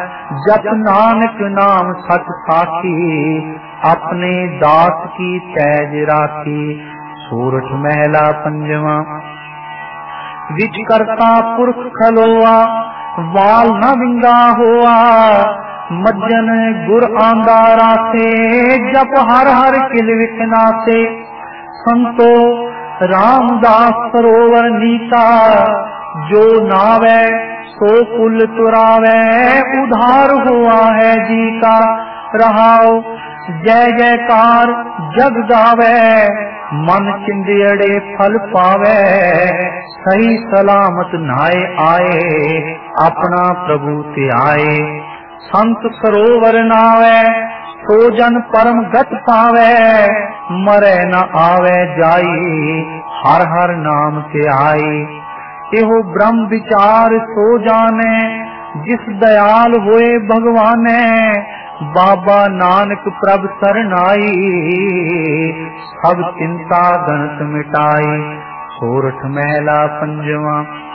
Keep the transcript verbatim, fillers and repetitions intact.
जप नानक नाम सच साखी, अपने दास की तैज राखी। सोरठ महला पंजवा। विच करता पुरख खलोआ, वाल न विंगा होआ, मज्जन गुर आंदा रासे, जप हर हर किल विखनासे। संतो रामदास सरोवर नीता, जो नावे सो कुल तुरावे, उधार हुआ है जी का। रहाओ जय जयकार जग गावे, मन चिंदियड़े फल पावे। सही सलामत नाए आए, अपना प्रभु ते आए। संत सरोवर नावे, सो जन परम गत पावे। मरे न आवे जाई, हर हर नाम ते आई। एहो ब्रह्म विचार सो जाने, जिस दयाल होए भगवाने। बाबा नानक प्रभ सरनाई, सब चिंता गणत मिटाई। सोरठ महला पंजवा।